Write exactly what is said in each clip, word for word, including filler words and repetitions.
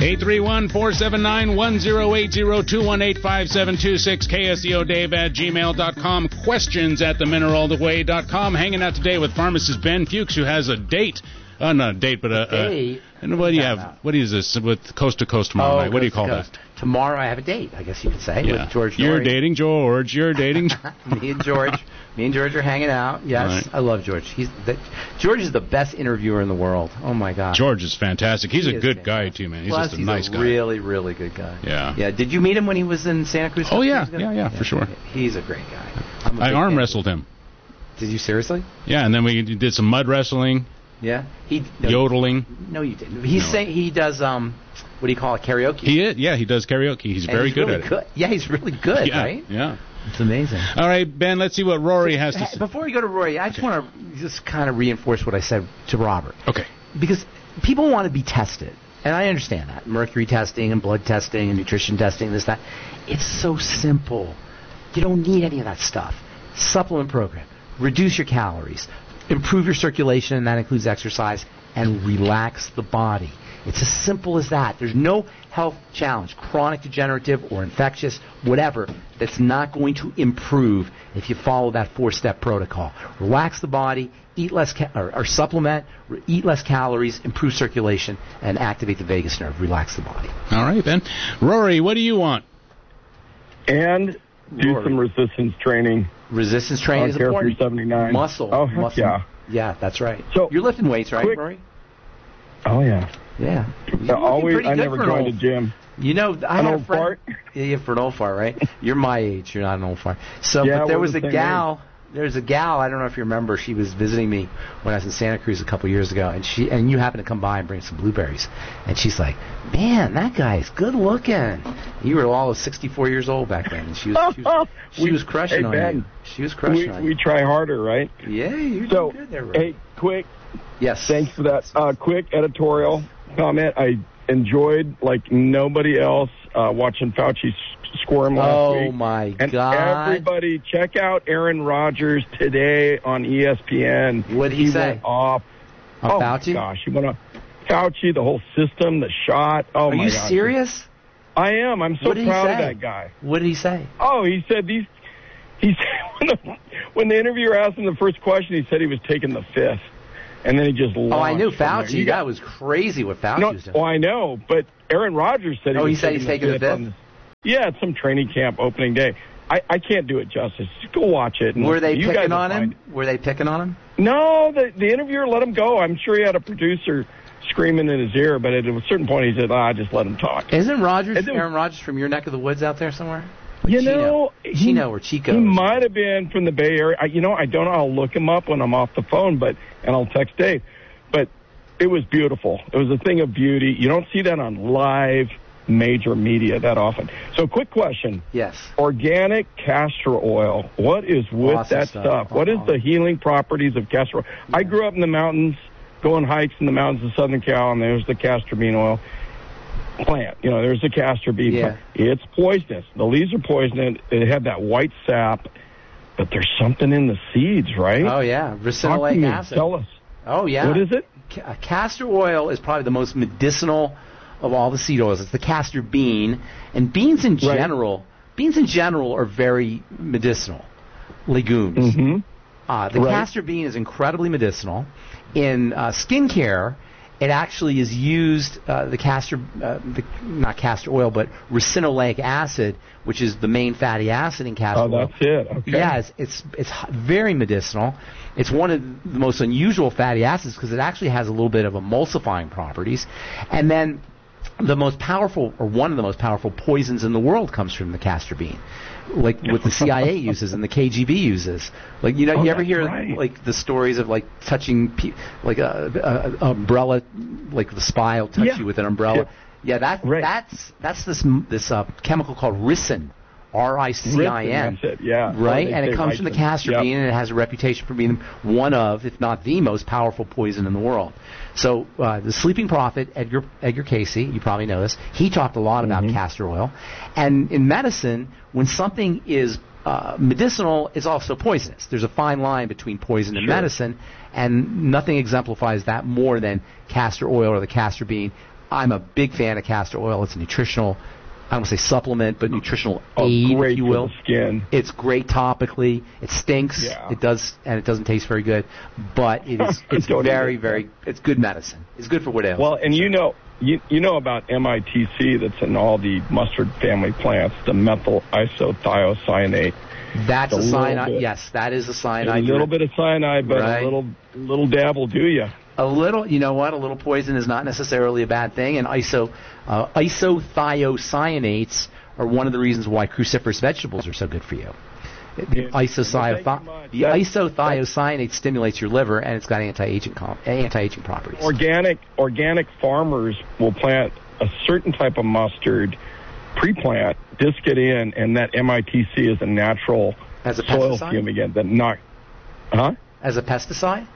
eight three one, four seven nine, one zero eight zero, two one eight, five seven two six, K S E O Dave at gmail dot com, questions at the mineral way dot com. Hanging out today with pharmacist Ben Fuchs, who has a date. Uh, not a date, but a... a, a and what do you have? What is this with Coast to Coast tomorrow oh, night? What do you call coast. that? Tomorrow I have a date, I guess you could say, yeah. with George You're Norrie. dating George. You're dating... Me and George. Me and George are hanging out. Yes, right. I love George. He's the, George is the best interviewer in the world. Oh, my God. George is fantastic. He's he a good fantastic. guy, too, man. He's Plus, just a he's nice a guy. really, really good guy. Yeah. Yeah. Did you meet him when he was in Santa Cruz? Oh, yeah. Yeah, yeah, yeah, for sure. He's a great guy. I'm a I big arm fan. wrestled him. Did you seriously? Yeah, and then we did some mud wrestling. Yeah. He no, yodeling. No, you didn't. He's no. saying he does um, what do you call it? Karaoke. He is. Yeah, he does karaoke. He's and very he's good really at good. it. Yeah, he's really good. Yeah, right? Yeah. It's amazing. All right, Ben. Let's see what Rory has to say. Before we go to Rory, I just okay. want to just kind of reinforce what I said to Robert. Okay. Because people want to be tested, and I understand that. Mercury testing and blood testing and nutrition testing, this, that. It's so simple. You don't need any of that stuff. Supplement program. Reduce your calories. Improve your circulation, and that includes exercise, and relax the body. It's as simple as that. There's no health challenge, chronic degenerative or infectious, whatever, that's not going to improve if you follow that four-step protocol. Relax the body, eat less ca- or, or supplement, re- eat less calories, improve circulation, and activate the vagus nerve. Relax the body. All right, Ben. Rory, what do you want? And do Rory. some resistance training. Resistance training is Care important. three seventy-nine. Muscle. Oh, heck muscle. yeah. Yeah, that's right. So you're lifting weights, right, quick, Rory? Oh, yeah. Yeah. yeah always, I never joined a gym. You know, I an had old a friend. fart? Yeah, yeah, for an old fart, right? You're my age. You're not an old fart. So, yeah, but there was the a gal. There was a gal. I don't know if you remember. She was visiting me when I was in Santa Cruz a couple years ago, and she and you happened to come by and bring some blueberries, and she's like, "Man, that guy's good looking." You were all of sixty-four years old back then, and she was she was, she we, was crushing hey, on Ben, you. She was crushing we, on we you. We try harder, right? Yeah, you're so, doing good there, Rory. Hey, quick. Yes. Thanks for that uh, quick editorial comment. I enjoyed like nobody else uh, watching Fauci squirm last oh week. Oh my and God! Everybody, check out Aaron Rodgers today on E S P N. What did he, he say? Went off. On oh Fauci? My gosh, he went off. Fauci, the whole system, the shot. Oh Are my you gosh. serious? I am. I'm so what did proud he say? of that guy. What did he say? Oh, he said these. He said when the, when the interviewer asked him the first question, he said he was taking the fifth. And then he just launched. Oh, I knew from Fauci. there. Got, that was crazy what Fauci no, was doing. Oh, I know. But Aaron Rodgers said he oh, was he said taking he's the taking the fifth? fifth. Yeah, it's some training camp opening day. I, I can't do it justice. Just go watch it. Were they you picking guys on him? Find. Were they picking on him? No, the, the interviewer let him go. I'm sure he had a producer screaming in his ear, but at a certain point he said, ah, just let him talk. Isn't Rodgers, then, Aaron Rodgers from your neck of the woods out there somewhere? Like you Chino. know, Chino or Chico. He might have been from the Bay Area. I, you know, I don't know. I'll look him up when I'm off the phone, but and I'll text Dave. But it was beautiful. It was a thing of beauty. You don't see that on live major media that often. So quick question. Yes. Organic castor oil. What is with awesome that stuff? stuff? What uh-huh. is the healing properties of castor oil? Yeah. I grew up in the mountains, going hikes in the mountains of Southern Cal, and there's the castor bean oil plant. You know, there's the castor bean yeah. plant. It's poisonous. The leaves are poisonous. It had that white sap, but there's something in the seeds, right? Oh, yeah. Ricinoleic acid. Tell us. Oh, yeah. What is it? Ca- castor oil is probably the most medicinal of all the seed oils. It's the castor bean, and beans in general, right. beans in general are very medicinal legumes. Mm-hmm. Uh, the right. castor bean is incredibly medicinal. In uh, skincare, it actually is used. Uh, the castor, uh, the, not castor oil, but ricinoleic acid, which is the main fatty acid in castor oh, oil. Oh, that's it. Okay. Yeah, it's, it's it's very medicinal. It's one of the most unusual fatty acids because it actually has a little bit of emulsifying properties, and then the most powerful, or one of the most powerful poisons in the world comes from the castor bean, like what the C I A uses and the K G B uses. Like, you know, oh, you ever hear right. like the stories of like touching, pe- like a, a, a umbrella, like the spy will touch yeah. you with an umbrella. Yeah, yeah that right. that's that's this this uh, chemical called ricin. R I C I N. That's it, yeah. Right? Oh, and it comes ricin. from the castor yep. bean, and it has a reputation for being one of, if not the most powerful poison in the world. So uh, the Sleeping Prophet, Edgar Edgar Casey, you probably know this, he talked a lot about mm-hmm. castor oil. And in medicine, when something is uh, medicinal, it's also poisonous. There's a fine line between poison and sure. medicine, and nothing exemplifies that more than castor oil or the castor bean. I'm a big fan of castor oil. It's a nutritional, I don't want to say supplement, but nutritional oh, aid, great if you will. For the skin. It's great topically. It stinks. Yeah. It does, and it doesn't taste very good. But it is. It's very, very. It's good medicine. It's good for what ails. Well, and you know, you you know about M I T C that's in all the mustard family plants, the methyl isothiocyanate. That's a, a cyanide. Yes, that is a cyanide. A little bit of cyanide, but right. a little little dab will do you. A little, you know what? A little poison is not necessarily a bad thing, and iso uh, isothiocyanates are one of the reasons why cruciferous vegetables are so good for you. The, yeah. isothioph- well, the isothiocyanate stimulates your liver, and it's got anti-aging com- anti-aging properties. Organic organic farmers will plant a certain type of mustard, pre-plant, disc it in, and that M I T C is a natural As a soil pesticide? fumigant that knock, huh? As a pesticide?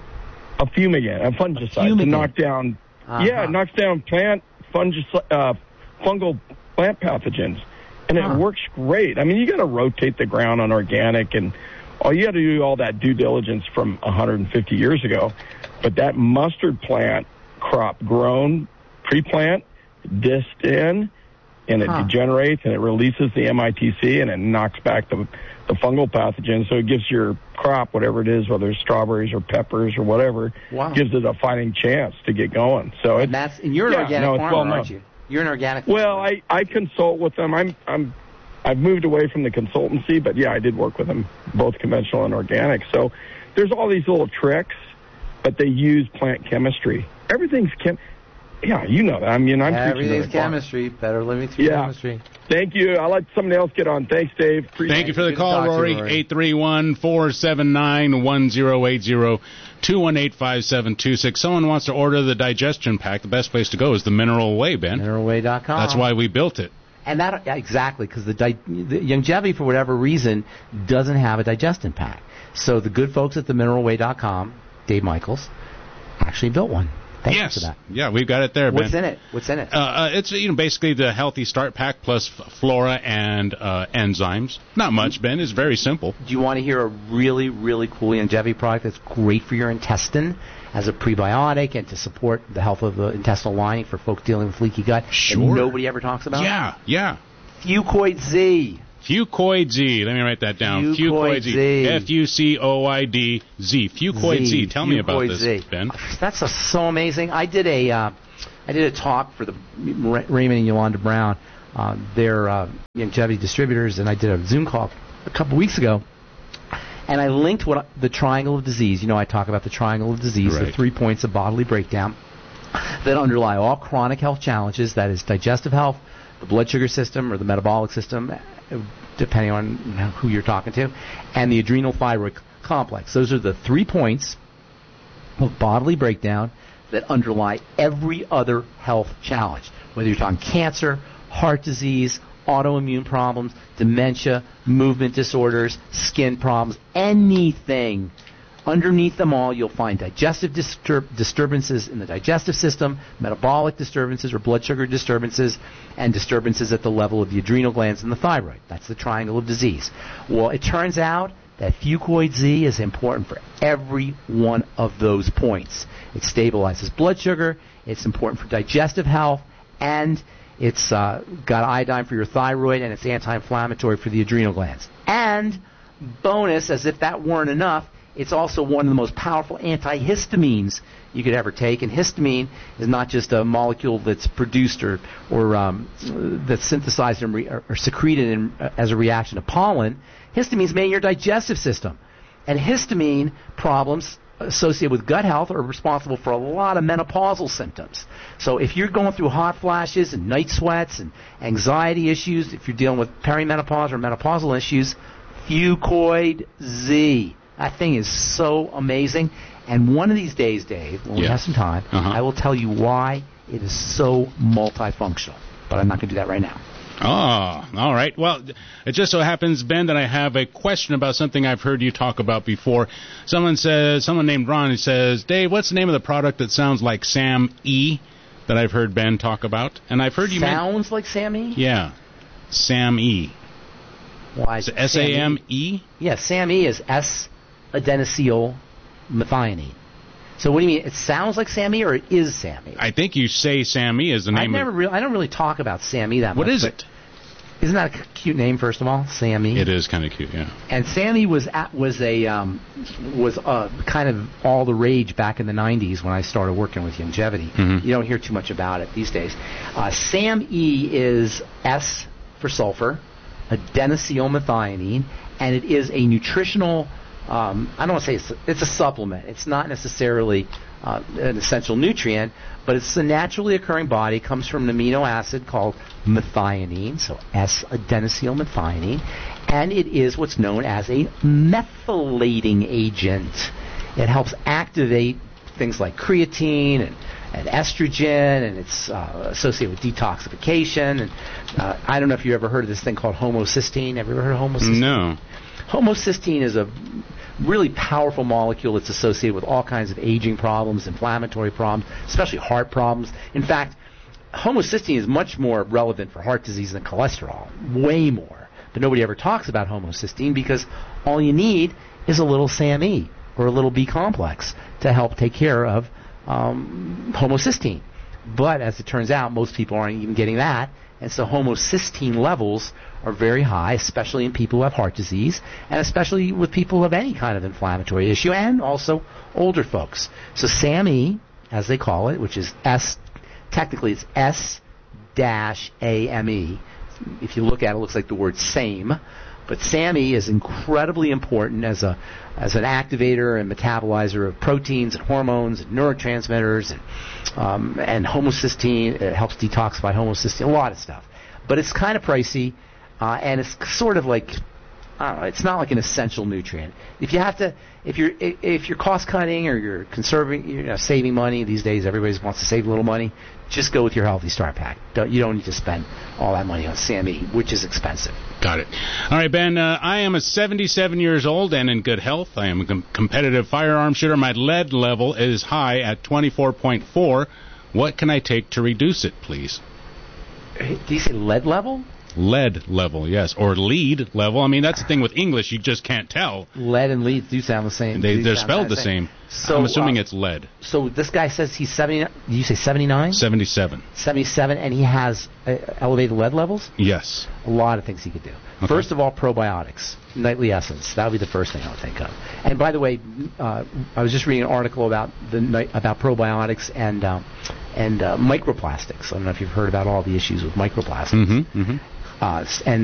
A fumigant, a fungicide, A fumigant. to knock down. Uh-huh. Yeah, it knocks down plant fungus, uh, fungal plant pathogens, and Huh. it works great. I mean, you got to rotate the ground on organic, and all you got to do all that due diligence from one hundred fifty years ago. But that mustard plant crop grown pre-plant, disced in, and it Huh. degenerates and it releases the M I T C and it knocks back the the fungal pathogens. So it gives your crop, whatever it is, whether it's strawberries or peppers or whatever, Wow. gives it a fighting chance to get going. So And it's, that's and you're an yeah, organic no, it's farmer, well known. aren't you? You're an organic. Well, farmer. I, I consult with them. I'm I'm I've moved away from the consultancy, but yeah, I did work with them, both conventional and organic. So there's all these little tricks, but they use plant chemistry. Everything's chem. Yeah, you know that. I mean, I'm preaching to Everything's the choir. chemistry. Better living through Yeah. chemistry. Thank you. I'll let somebody else get on. Thanks, Dave. Appreciate Thank you for the Good to call, talk to you, Rory. Rory. eight three one, four seven nine, one zero eight zero, two one eight, five seven two six. Someone wants to order the digestion pack. The best place to go is the Mineral Way, Ben. mineral way dot com. That's why we built it. And that yeah, exactly because the, di- the Youngevity, for whatever reason, doesn't have a digestion pack. So the good folks at the mineral way dot com, Dave Michaels, actually built one. Thank yes. you for that. Yeah, we've got it there, Ben. What's in it? What's in it? Uh, uh, it's you know basically the Healthy Start Pack plus f- flora and uh, enzymes. Not much, Ben. It's very simple. Do you want to hear a really, really cool Youngevity product that's great for your intestine as a prebiotic and to support the health of the intestinal lining for folks dealing with leaky gut Sure. that nobody ever talks about? Yeah, yeah. Fucoid Z. Fucoid Z. Let me write that down. Fucoid Z. F U C O I D Z. Fucoid Z. Z. Tell me about Fucoid this, Z. Ben. That's a, so amazing. I did a, uh, I did a talk for the Ra- Raymond and Yolanda Brown, uh, their uh, Youngevity distributors, and I did a Zoom call a couple weeks ago. And I linked what the triangle of disease. You know, I talk about the triangle of disease, Right. the three points of bodily breakdown that underlie all chronic health challenges. That is digestive health, the blood sugar system, or the metabolic system, depending on you know, who you're talking to, and the adrenal thyroid complex. Those are the three points of bodily breakdown that underlie every other health challenge, whether you're talking cancer, heart disease, autoimmune problems, dementia, movement disorders, skin problems, anything. Underneath them all, you'll find digestive disturb- disturbances in the digestive system, metabolic disturbances or blood sugar disturbances, and disturbances at the level of the adrenal glands and the thyroid. That's the triangle of disease. Well, it turns out that Fucoid Z is important for every one of those points. It stabilizes blood sugar, it's important for digestive health, and it's uh, got iodine for your thyroid, and it's anti-inflammatory for the adrenal glands. And bonus, as if that weren't enough, it's also one of the most powerful antihistamines you could ever take. And histamine is not just a molecule that's produced or, or um, that's synthesized and re- or secreted in, uh, as a reaction to pollen. Histamine is made in your digestive system. And histamine problems associated with gut health are responsible for a lot of menopausal symptoms. So if you're going through hot flashes and night sweats and anxiety issues, if you're dealing with perimenopause or menopausal issues, Fucoid Z. That thing is so amazing. And one of these days, Dave, when we Yeah. have some time, Uh-huh. I will tell you why it is so multifunctional. But I'm not going to do that right now. Oh, all right. Well, it just so happens, Ben, that I have a question about something I've heard you talk about before. Someone says, someone named Ron, he says, Dave, what's the name of the product that sounds like Sam E that I've heard Ben talk about? And I've heard you men- Sounds like Sammy? Yeah, Sam E. Why? Is it S A M E? Yeah, Sam E is S-adenosyl methionine. So what do you mean? It sounds like Sammy, or it is Sammy? I think you say Sammy is the name. I never. of Re- I don't really talk about Sammy that What much. is it? Isn't that a cute name? First of all, Sammy. It is kind of cute, yeah. And Sammy was at, was a um, was uh, kind of all the rage back in the nineties when I started working with Youngevity. Mm-hmm. You don't hear too much about it these days. Uh, SAM E is S for sulfur, adenosylmethionine, and it is a nutritional. Um, I don't want to say it's a, it's a supplement. It's not necessarily uh, an essential nutrient, but it's a naturally occurring body. It comes from an amino acid called methionine, so S-adenosylmethionine, and it is what's known as a methylating agent. It helps activate things like creatine and, and estrogen, and it's uh, associated with detoxification. And uh, I don't know if you ever heard of this thing called homocysteine. Have you ever heard of homocysteine? No. Homocysteine is a really powerful molecule that's associated with all kinds of aging problems, inflammatory problems, especially heart problems. In fact, homocysteine is much more relevant for heart disease than cholesterol, way more. But nobody ever talks about homocysteine because all you need is a little SAM-E or a little B complex to help take care of um, homocysteine. But as it turns out, most people aren't even getting that. And so homocysteine levels are very high, especially in people who have heart disease, and especially with people who have any kind of inflammatory issue, and also older folks. So SAM-E, as they call it, which is S, technically it's S-A M E. If you look at it, it looks like the word same. But SAM-E is incredibly important as a as an activator and metabolizer of proteins and hormones and neurotransmitters and um, and homocysteine. It helps detoxify homocysteine, a lot of stuff. But it's kind of pricey, uh, and it's sort of like I don't know, it's not like an essential nutrient. If you have to, if you're if you're cost cutting or you're conserving, you know, saving money these days, everybody wants to save a little money. Just go with your Healthy Start Pack. Don't, you don't need to spend all that money on SAM-E, which is expensive. Got it. All right, Ben, uh, I am a seventy-seven years old and in good health. I am a com- competitive firearm shooter. My lead level is high at twenty-four point four. What can I take to reduce it, please? Do you say lead level? Lead level, yes. Or lead level. I mean, that's the thing with English. You just can't tell. Lead and lead do sound the same. They, they're sound spelled the same. So, I'm assuming uh, it's lead. So this guy says he's seventy. Did you say seventy-nine? seventy-seven. seventy-seven, and he has uh, elevated lead levels? Yes. A lot of things he could do. Okay. First of all, probiotics. Nightly Essence. That would be the first thing I would think of. And by the way, uh, I was just reading an article about the about probiotics and uh, and uh, microplastics. I don't know if you've heard about all the issues with microplastics. Mm-hmm, mm-hmm. Uh, and